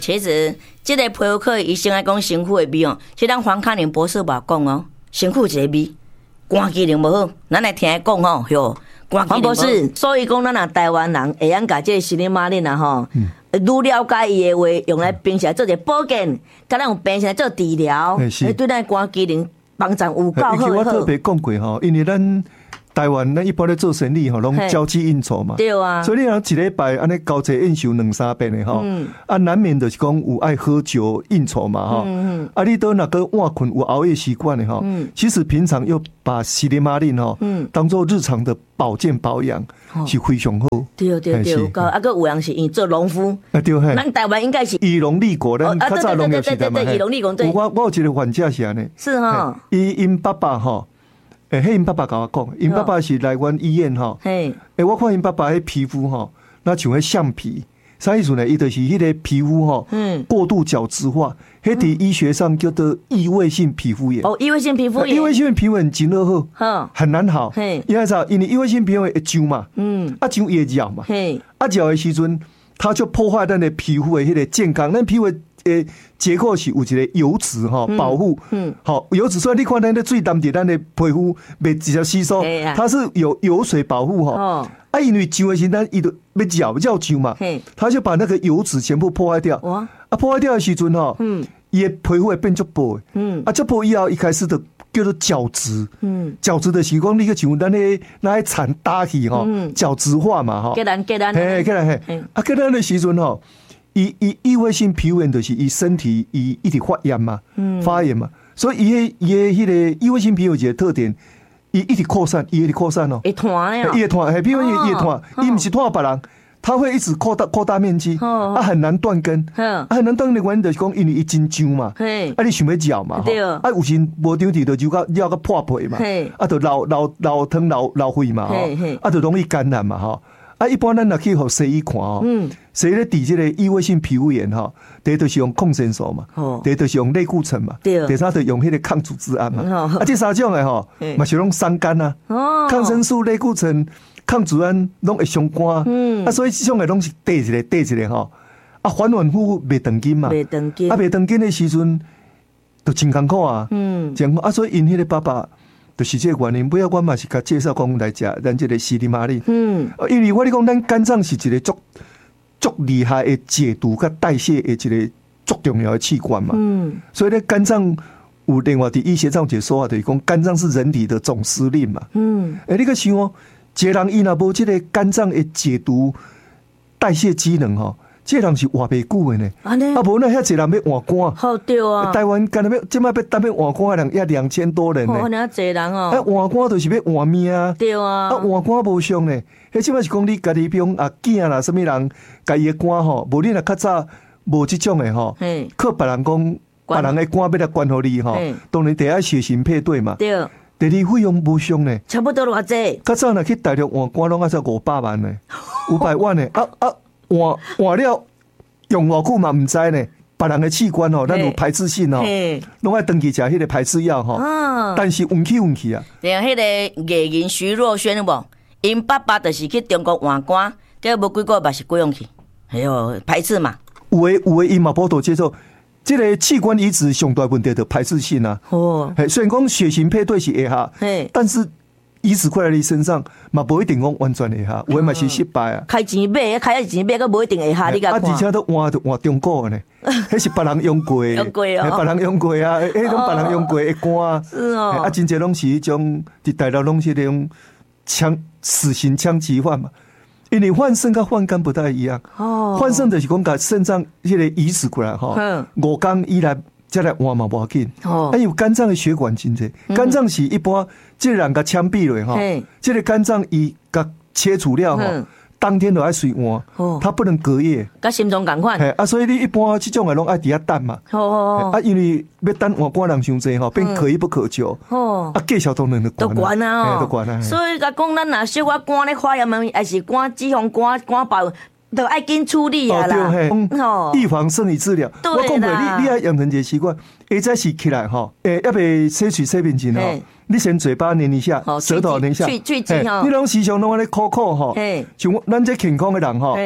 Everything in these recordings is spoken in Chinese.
其实这个皮肤科医生来讲身躯的味哦，其实咱黄康宁博士无讲哦，身躯一个味，肝机能无好，咱来听伊讲吼，哟，黄博士，所以讲咱若台湾人会晓甲这个西林马林啊吼，愈了解伊的话，用来平时来做一个保健，甲咱用平时来做治疗，对咱肝机能帮助有够好。 我特别讲过吼，因为咱台湾咱一般咧做生意吼，拢交际应酬嘛， 对啊， 所以你若一礼拜安尼交际应酬2-3遍的吼，难免就是讲有爱喝酒应酬嘛吼，你都那个晚困有熬夜习惯的吼，其实平常又把西林马林吼，当做日常的保健保养是非常好。 对，啊个有人是因做农夫， 对嘿， 咱台湾应该是以农立国，咱较早农业时代嘛， 以农立国对。 我有一个患者是安尼， 是哈， 因爸爸吼。因爸爸甲我讲，因爸爸是来阮医院吼。我看因爸爸迄皮肤吼，那像迄橡皮，啥意思呢？伊就是迄个皮肤吼，过度角质化，迄伫医学上叫做异位性皮肤炎。 哦，异位性皮肤炎， 异位性皮肤炎真好，很难好。因为啥？因为异位性皮肤炎会痒嘛，痒也咬嘛，咬的时阵，它就破坏咱的皮肤的迄个健康，咱皮肤。结构是有一个油脂哈保护，好油脂，所以你看咱的水淡伫咱的皮肤袂直接吸收，它是有油水保护哈。因为痒的时咱伊就要咬痒嘛，它就把那个油脂全部破坏掉。破坏掉的时阵哈，伊的皮肤会变足薄，足薄以后一开始就叫做角质，角质的是讲你个像咱的那产打起哈，角质化嘛哈。 给咱， 给咱的时阵哈。异位性皮肤炎就是伊身体伊一直发炎嘛，发炎嘛，所以伊的迄个异位性皮肤一个特点，伊一直扩散，哦， 会团呀， 伊会团，皮肤伊会团，伊不是团别人，它会一直扩大面积，很难断根，很难断根的原因就是讲，因为伊真痒嘛，你想要咬嘛，有时无张治就咬个破皮嘛，就老疼老血嘛，就容易感染嘛，哈。一般咱若去互西医看哦，西医咧治这个异位性皮肤炎哈，第一就是用抗生素嘛，第二就是用类固醇嘛，第三就用迄个抗组织胺嘛，这三种的吼，嘛是拢伤肝啊，抗生素、类固醇、抗组织胺拢会伤肝，所以这种的拢是缀一个吼，反反复复袂长筋嘛，袂长筋的时阵，就真艰苦啊，所以因迄个爸爸。就是这个原因，不要我嘛是甲介绍讲来食咱这个西里马里，因为我讲咱肝脏是一个足厉害的解毒甲代谢的一个足重要的器官嘛，所以咧肝脏有另外伫医学上有一个说法，就是讲肝脏是人体的总司令嘛，你个想哦，一个人伊若无这个肝脏的解毒代谢机能吼。这人是活袂久的呢，无那遐侪人要换肝， 好对啊！ 台湾干那即摆要单要换肝的人也2000多人呢， 那侪人哦， 换肝就是要换命啊， 对啊， 换肝无伤呢，迄即摆是讲你家己比如囝啦，什么人家己的肝吼，无你若较早无即种的吼，靠别人讲别人的肝要来管好你吼，当然第一血型配对嘛，对。第二费用无伤呢， 差不多偌济。 较早若去大陆换肝拢要才500万呢，500万呢，换了用偌久嘛唔知呢，别人的器官吼，咱有排斥性吼，拢爱登记食迄个排斥药吼，但是运气啊。 像迄个艺人徐若瑄有无？因爸爸就是去中国换肝，结果无几个月是归用去，哎呦排斥嘛。 有诶，因嘛报道接受，这个器官移植上大问题就排斥性啊。虽然讲血型配对是会下，但是。移植过来你身上嘛，无一定讲完全会下，有诶嘛是失败啊。 开钱买，个无一定会下，你甲看。 而且都换中国诶呢，迄是别人用过，别人用过啊，迄种别人用过的肝啊， 是哦。 真侪拢是迄种伫大陆拢是那种死刑枪击犯嘛，因为换肾跟换肝不太一样。换肾就是讲把肾脏迄个移植过来吼，5天以来。再来换嘛无要紧，有肝脏的血管真济，肝脏是一般这个人甲枪毙了哈，这个肝脏伊甲切除了哈，当天就爱随换，它不能隔夜。 甲心脏同款。 所以你一般这种的拢爱伫遐等嘛。因为要等换肝人伤济吼，变可遇不可求。介绍当然就关啊，都关啊。所以甲讲咱若小可肝咧发炎嘛，还是肝脂肪肝爆。都爱紧处理啊啦， 预防胜于治疗。我讲过，你要养成一个习惯，下早时起来哈，要未洗嘴洗面前哈，你先嘴巴捏一下，舌头捏一下， 去籽哈， 你拢时常拢安尼口哈，像咱这健康的人哈，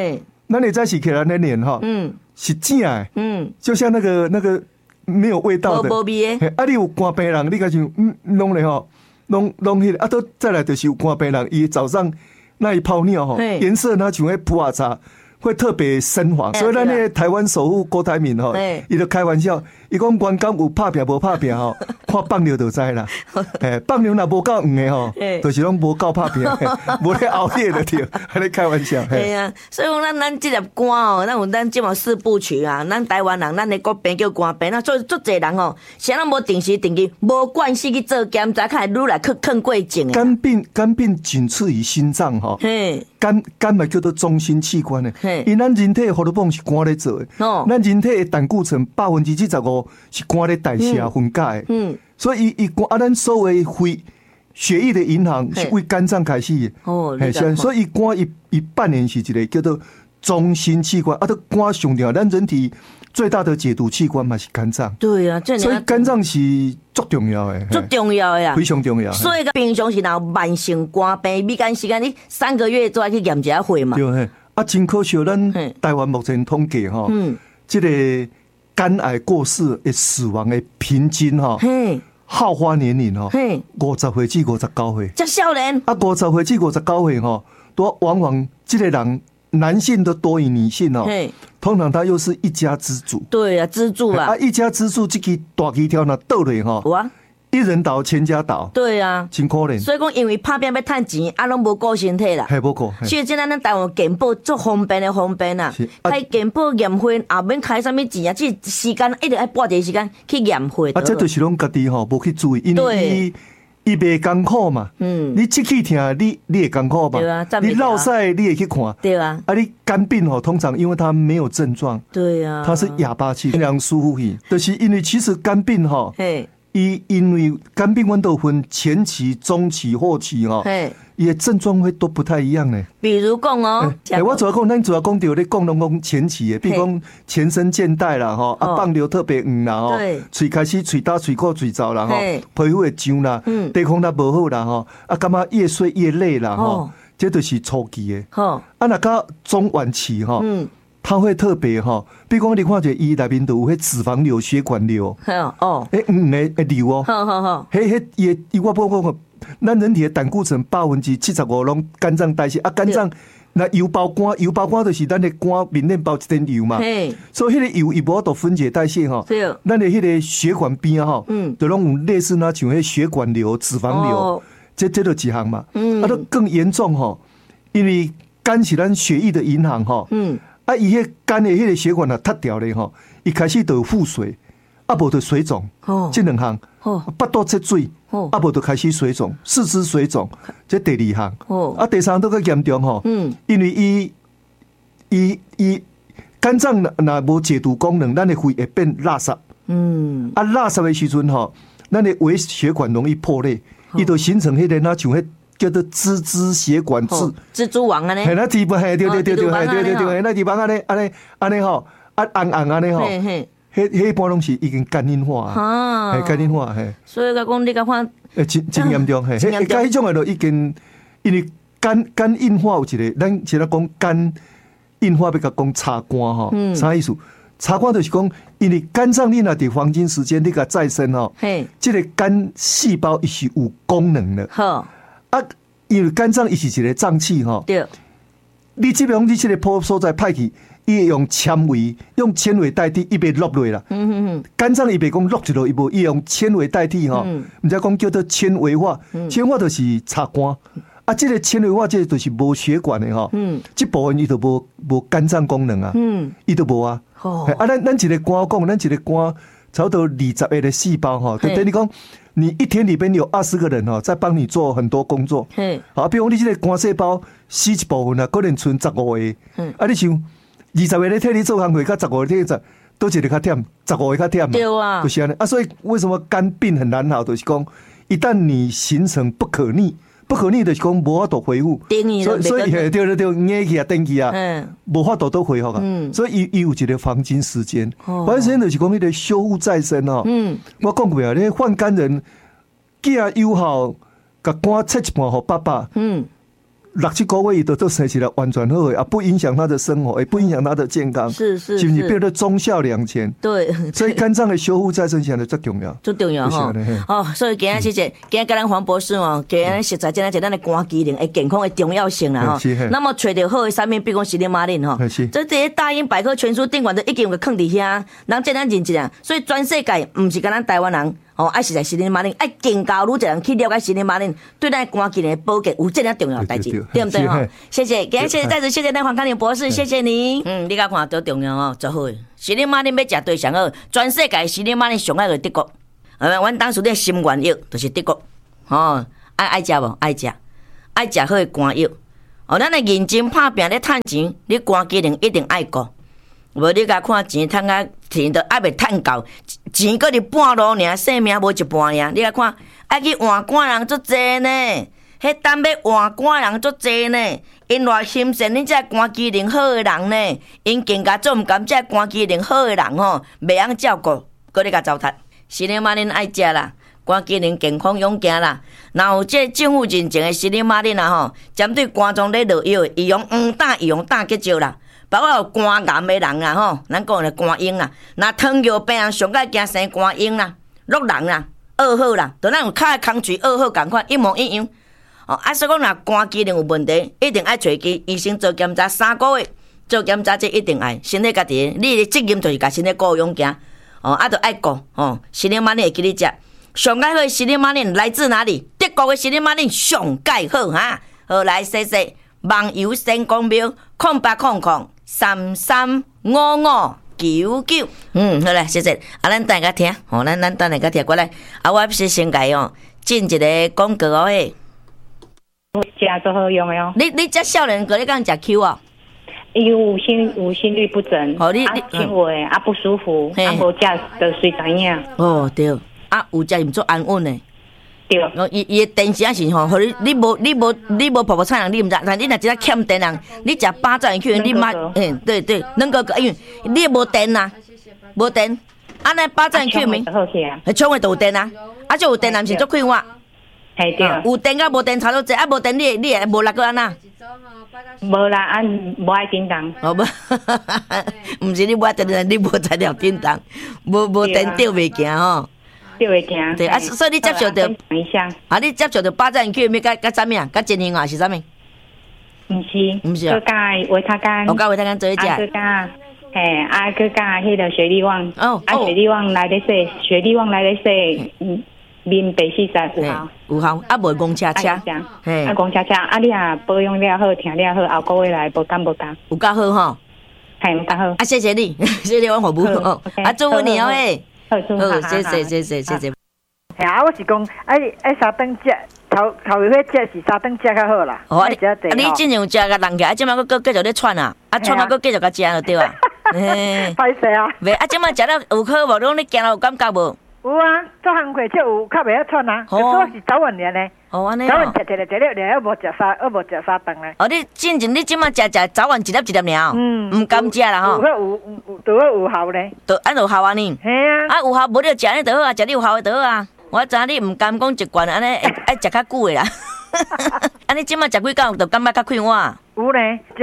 那你在起起来那脸哈，是正的，就像那个没有味道的， 无味的。 啊，你有肝病人，你开始弄咧吼，弄迄个，啊，都再来就是有肝病人，伊早上那一泡尿吼，颜色那像迄普洱茶。会特别深黄，所以咱那个台湾首富郭台铭吼，伊就开玩笑，伊讲员工有拍拼无拍拼吼，看放尿就知啦。放尿若无够黄的吼，就是拢无够拍拼，无咧熬夜就对，还咧开玩笑。 系啊，所以讲咱这粒肝哦，咱有咱这么四部曲啊，咱台湾人，咱的国病叫肝病，那所以足侪人哦，谁人无定时定期，无惯势去做检查，开愈来去坑过症。 肝病仅次于心脏吼，肝嘛叫做中心器官的。因咱人体荷尔蒙是肝咧做的，咱人体的胆固醇75%是肝咧代谢分解的，所以伊肝咱所有非血液的银行是为肝脏开始的，所以肝伊扮演是一个叫做中心器官，啊，都肝上条，咱人体最大的解毒器官嘛是肝脏， 对啊， 所以肝脏是足重要的， 足重要的啦， 非常重要。 所以平常是若慢性肝病，美干时间你3个月做去验一下血嘛。 对。啊，真可惜，咱台湾目前统计吼，这个肝癌过世的死亡的平均吼，好发年龄吼，50岁至59岁， 这少年啊，50岁至59岁吼，都往往这个人男性都多于女性哦，通常他又是一家之主， 对啊，支柱啊， 一家之主这个大旗条那倒落吼，哇。一人倒，全家倒。对啊， 真可怜。 所以讲，因为拍拼要赚钱，啊，拢无顾身体啦。 系无顾。 所以，咱台湾健保足方便的方便啦。开健保验血，也免开什么钱啊，即时间一直爱拨一个时间去验血。 啊，这就是拢家己吼，无去注意，因为伊袂艰苦嘛。你气气疼，你会艰苦嘛？ 对啊。 你落屎，你会去看。 对啊。 啊，你肝病吼，通常因为它没有症状。 对啊。 它是哑巴气，非常舒服去。就是因为其实肝病吼。因为肝病阮都分前期、中期、后期吼，伊的症状会都不太一样呢。 比如讲哦， 我主要讲，咱主要讲到咧讲拢讲前期的，比如讲全身倦怠啦，吼，啊放尿特别黄啦，吼，嘴开始嘴大、嘴苦、嘴燥啦，吼，皮肤会痒啦，抵抗力无好啦，吼，啊感觉越睡越累啦，吼，这都是初期的。啊，那到中晚期吼。它会特别哈，比如讲你看者伊内面都有迄脂肪瘤、血管瘤，会瘤哦，伊我不讲，咱人体的胆固醇75%拢肝脏代谢啊，肝脏那油包肝就是咱的肝面面包一层油嘛，所以迄个油伊无法度分解代谢哈，咱的迄个血管边哈，就拢有类似那像迄血管瘤、脂肪瘤，这都几项嘛，啊都更严重哈，因为肝是咱血液的银行哈。啊，伊迄肝的迄个血管啊塌掉咧吼，一开始就有腹水，啊无就水肿，这两项，腹肚积水，啊无就开始水肿，四肢水肿，这第二项，啊第三都较严重吼，因为伊肝脏若无解毒功能，咱的肺会变垃圾，啊垃圾的时阵吼，咱的微血管容易破裂，伊就形成迄个那像迄。叫做支血管质， 蜘蛛网啊呢？ 嘿，那地方嘿，对，那地方安尼吼，啊红安尼吼，迄一般拢是已经肝硬化啊，肝硬化嘿。 所以讲你看， 真严重嘿，甲迄种诶都已经，因为肝硬化有一个，咱现在讲肝硬化，要甲讲插肝吼，啥意思？插肝就是讲，因为肝脏你若伫黄金时间你甲再生吼，这个肝细胞伊是有功能的。好。啊，因为肝脏伊是一个脏器吼，对。你这边你这个破所在歹去，伊会用纤维代替，伊袂落落啦。肝脏伊袂讲落一落，伊无，伊用纤维代替吼，毋知讲叫做纤维化，纤维化就是插肝。啊，这个纤维化这就是无血管的吼，这部分伊就无肝脏功能啊，伊都无啊。啊，咱一个肝讲，咱一个肝差不多20个的细胞哈，就等于讲。你一天里边有20个人哈，在帮你做很多工作。好，比如你这个肝细胞死一部分啊，可能剩15个。啊，你像20个咧替你做工课，甲15个替你做，都一个较忝，15个较忝嘛。对啊，就是安尼啊。所以为什么肝病很难好？就是讲，一旦你形成不可逆就是讲无法度恢复。所以对，硬去啊，登去啊，无法度都恢复啊。所以伊有一个黄金时间，黄金时间就是讲迄个修复再生哦。我讲过啊，你患肝人，囝有效，甲肝切一半互爸爸。 6、7个月伊都生起来完全好啊，不影响他的生活，也不影响他的健康， 是不是变得忠孝两全？ 对， 所以肝脏的修复再生起来最重要， 最重要哈。哦，所以今日谢谢，今日跟咱黄博士哦，今日实在真係咱的肝机能的健康的重要性啦哈。那么找到好的产品，比如讲西林马林哈，这些大英百科全书顶管都已经有放伫遐，人这咱认一下，所以全世界唔是跟咱台湾人。哦，爱实在西林马林，爱更加愈一人去了解西林马林，对咱肝机能的保健有这样重要的代志，对不对哈？谢谢，今日谢谢再次谢谢咱黄康宁博士，谢谢你。你甲看多重要哦，做好。西林马林要食对上好，全世界西林马林上爱个德国，阮当初咧心愿药就是德国，哦，爱食无？爱食，爱食好的肝药。哦，咱来认真拍拼咧趁钱，你肝机能一定爱顾。无你甲看钱趁啊，钱都还袂趁够，钱搁伫半路尔，性命无一半尔。你甲看，爱去换肝人足济呢，迄等要换肝人足济呢。因偌心善，恁这肝机能好诶人呢，因更加做毋甘这肝机能好诶人吼，袂晓照顾，搁咧甲糟蹋。西林马林爱食啦，肝机能健康勇行啦。若有这政府认证诶西林马林啊吼，针对肝脏咧落药，伊用黄胆，伊用胆结石啦。包括有肝癌的人啦吼，咱讲的肝硬啦，那糖尿病人上届惊生肝硬啦、落人啦、噩耗啦，都咱有脚的空喙噩耗共款一模一样。哦，所以讲若肝机能有问题，一定爱找去医生做检查3个月，做检查这一定爱身体家己，你的责任就是甲身体顾勇行。哦，就爱顾哦，西林马林会记你食，上盖好的西林马林来自哪里？德国的西林马林上盖好哈，好来谢谢网友先公庙0800335599。好啦，谢谢。咱等下听，咱等下听过来。我是先改哦，进一个广告哦嘿。 食做好用的哦。 你这少年哥，你敢食 Q 啊？ 伊有心律不整， 你轻微不舒服，无食就随知影。 哦对，有食毋做安稳的。 对， 伊的电是吼，互你无泡泡菜人，你毋知，但你若真欠电人，你食8兆元去，你妈，对对，能够因为你无电呐，无电，安尼8兆元去咪，创的都有电啊，就有电人是做快活， 系对， 有电甲无电差多济，无电你会无力个安那？ 无啦，无爱叮当。 哦不，毋是你无爱叮当，你无材料叮当，无电吊袂行吼。对啊，所以你接受到，你接受到8兆元去咪？甲啥物啊？甲真英啊是啥物？毋是， 佮加维他干， 我甲维他干做一食。 佮加，佮加迄个雪莉旺，雪莉旺来咧说，雪莉旺来咧说，面白40有效， 有效，无公车车， 公车车，你保养了好，听了好，后个月来无干， 有够好吼， 有够好。 谢谢你，谢谢阮服务，祝福你哦嘿。好，谢谢。 系我是讲，三顿食，头一回食是三顿食较好啦。 你真正有食甲人起，即摆佫继续咧喘啊，喘佫继续甲食就对啊。 歹势啊！ 袂，即摆食了有好无？拢你行了有感觉无？ 有啊，做行过就有较袂晓喘啊。就是我是早晚年咧。 安尼。 早晚食了，无食三顿咧。 你真正你即摆食早晚一粒尔，唔甘食啦吼。 有效咧。 有效啊你。 系啊。 有效无你就食你就好啊，食你有效的就好啊。我知你唔甘讲一罐安尼，爱食较久的啦。安尼即摆食几工就感觉较快活。 有咧，食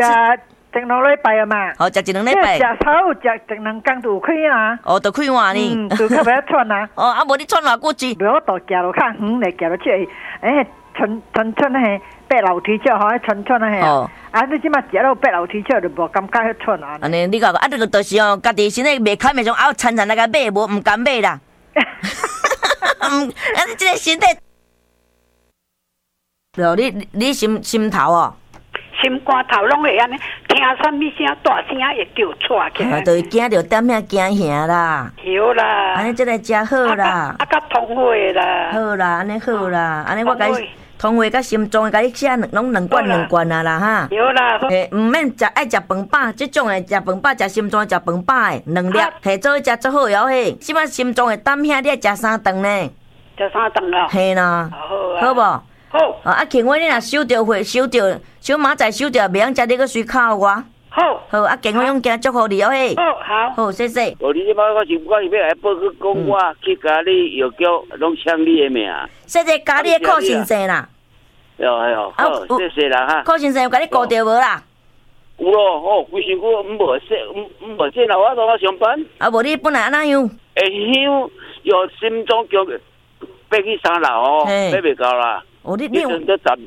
1、2礼拜啊嘛。 好，食1、2礼拜。 食草食1、2工就有快啊。 就快活呢。 就较袂晓喘啊。 无你喘偌久子？ 无我都行路较远咧，行路出去，喘迄爬楼梯车吼，喘迄你即马食了爬楼梯车就无感觉迄喘啊。 安尼你讲这个就是家己身体袂堪，袂种惨来甲买，无唔甘买啦。你这个身体，你心头哦， 心肝头拢会安尼，听啥物声大声会叫喘起来， 就会惊着点遐惊吓啦。 有啦， 安尼这个真好啦， 甲通话啦， 好啦，安尼好啦，安尼我甲你通话甲心脏甲你写拢2罐啊啦哈。 有啦， 毋免爱食饭饱，即种诶食饭饱食心脏食饭饱诶2粒，嘿做食做好哟嘿。即摆心脏会胆遐，你爱食3顿呢？ 食3顿啦。 嘿啦，好无？好。庆伟你若收着血，收着小马仔收着，袂晓食你个随靠我。好，健康勇健，祝福你哦嘿。好，谢谢。 你即摆我是我是要来报去讲我去甲你药局拢抢你的命。 谢谢家你的靠先生啦。 好，谢谢啦哈。 柯先生有甲你顾到无啦？ 有咯，规身躯无见啦，我当我上班。 啊，无你本来安那样？ 会响，有心脏叫爬去3楼哦，爬袂到啦。 哦，你进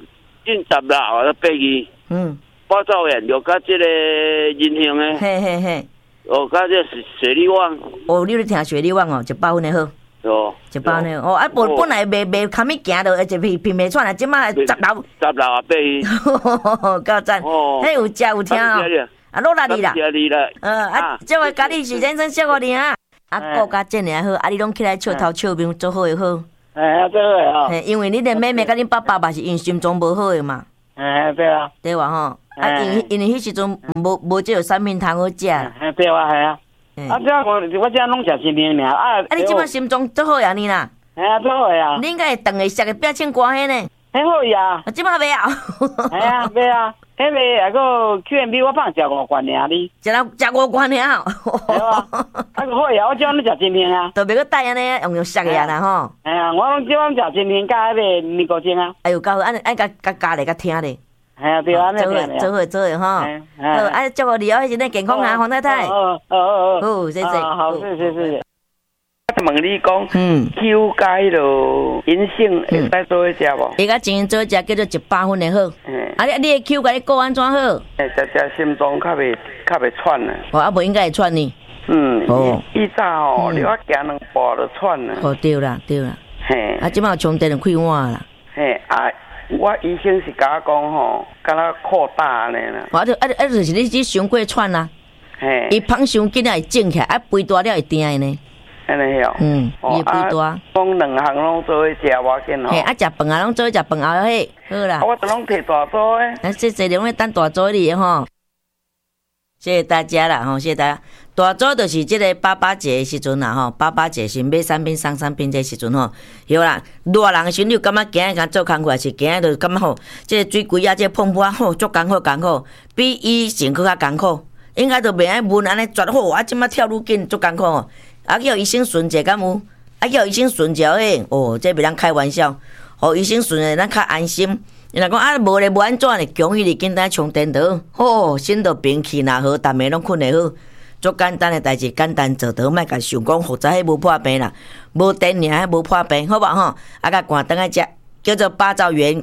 10楼爬去。我走远就甲这个银行诶。 嘿。 哦，甲这水利网。 哦，你咧听水利网哦，100分的好。 哦 ，100分的哦，啊，本来袂堪咪行到，一片袂喘啊，即摆10楼。 10楼啊，爬去。 够赞。哦。迄有食有听哦。啊，落力啦。即位家己许先生祝福你啊。啊，顾甲真尔好，啊，你拢起来笑头笑面，做好诶好。 做好诶。因为你的妹妹甲恁爸爸嘛是因心脏无好诶嘛。 对啊。 对哇吼。啊，因为迄时阵无即个产品通好食。 对啊，系啊。啊，我这拢食新鲜尔。啊， 你即摆心脏做好呀你啦？ 做好啊。 你应该会长个食个表情歌迄呢？ 很好呀。 即摆袂啊？ 袂啊。迄个那个 QMB 我放食5罐尔哩。 食5罐尔。 对啊。啊个好呀，我叫你食新鲜啊。 都别个带安尼用食个呀啦吼。 我拢即摆食新鲜加迄个尼古丁啊。 哎呦，够好，安甲加咧，甲听咧。 对啊， 做伙哈。好，啊，祝福你哦，现在健康啊，黄太太。好，谢谢。 好，谢谢。我问你讲，Q 加迄落银杏会使做伙食无？ 会甲前做食叫做100分的好。啊，你的 Q 甲你顾安怎好？ 食心脏较袂喘啊。 哦，啊，无应该会喘呢。 以早吼，你我行2步就喘啊。 哦，对啦。嘿。啊，即摆有充电就开换啦。 嘿，啊。我医生是甲我讲吼，敢若扩大安尼啦。 就是你只伤过喘啦。 嘿。 伊芳伤紧啊会肿起来，啊肥大了会定的呢。 安尼哦。 伊肥大。 讲2项拢做伙食我见吼。 嘿，啊食饭啊拢做伙食饭后嘿，好啦。 我都拢摕大组诶。 啊，谢谢两位等大组哩吼。谢谢大家啦吼，谢谢大家。大组就是即个88节的时阵啦吼，88节是买产品送产品这时阵吼，对啦。热人的时阵，你感觉今日甲做工课，是今日就感觉吼，即个水鬼啊，即个碰破吼，足艰苦，比以前更较艰苦。应该就袂爱闷安尼绝好，啊，即摆跳愈紧，足艰苦哦。啊，叫医生顺者敢有？啊，叫医生顺者诶，哦，这袂当开玩笑。哦，医生顺者咱较安心。伊若讲啊，无咧无安怎咧，强伊哩简单充电倒，好，心都平气若好，逐暝拢困会好。足简单的代志，简单做到，莫甲想讲复杂，迄无破病啦，无电尔，迄无破病，好无吼？啊，甲关灯来食，叫做8兆元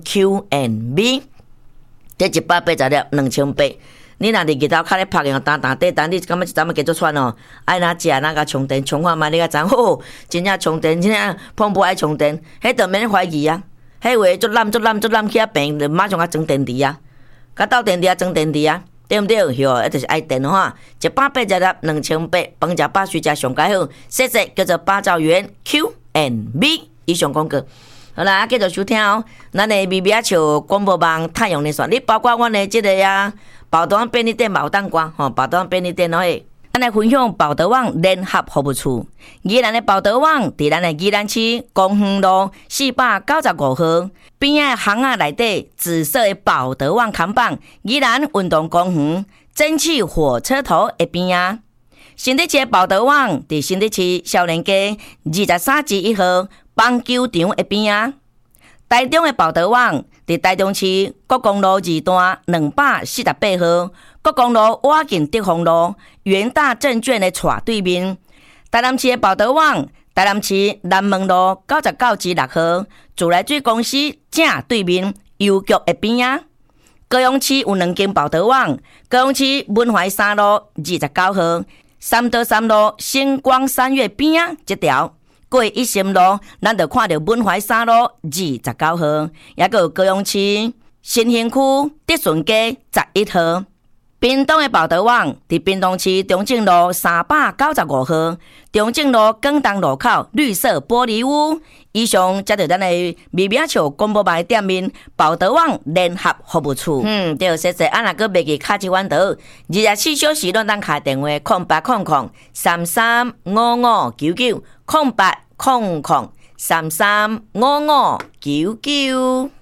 QMB， 这180粒2800。你若伫日头骹咧拍用单底单，你感觉一阵仔加足喘哦？爱哪食哪甲充电，充看觅你甲知好，真正充电，真正碰不爱充电，迄就免怀疑啊。迄话足烂起啊病，就马上甲装电池啊，甲斗电池啊，装电池啊。对毋对？哟，一就是爱电话，180粒2800，饭食饱睡食上介好。谢谢，叫做8兆元 QMB 以上广告。好啦，继续收听哦。咱的咪咪啊笑广播网太阳的线，你包括阮的即个啊，宝德旺便利店嘛有当挂吼，宝德旺便利店嘿。咱来分享宝德旺联合服务处。宜兰的宝德旺伫咱的宜兰市公园路495号边仔巷仔内底，紫色的宝德旺看板，宜兰运动公园蒸汽火车头的边仔。新竹市的宝德旺伫新竹市少年街23-1号棒球场的边仔。台中的宝德旺伫台中市国公路2段248号。国公路挖进德丰路元大证券的斜对面，台南市的宝德旺，台南市南门路99-6号自来水公司正对面邮局的边仔。高雄市有2间宝德旺，高雄市文怀3路29号3德3路星光3月边仔这条，过一心路，咱就看到文怀3路29号，也有高雄市新兴区德顺街11号。屏东的宝德旺伫屏东市中正路395号，中正路广东路口绿色玻璃屋。以上才是咱的咪咪笑广播网店面宝德旺联合服务处。对，谢谢。啊，若个袂记卡一弯道，24小时咱开电话0800335599，0800335599。